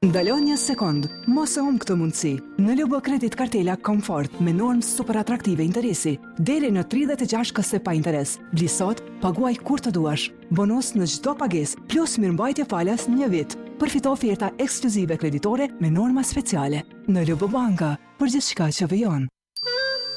Ndalon një sekond, mos e humb këtë mundësi. Në Lubo Kredit Kartela Komfort me normë super atraktive interesi, deri në 36 këste pa interes. Bli sot, paguaj kur të duash. Bonus në çdo pagesë, plus mirëmbajtje falas 1 vit. Përfito oferta ekskluzive kreditore me norma speciale. Në Lubo Banka, për gjithçka që vijon.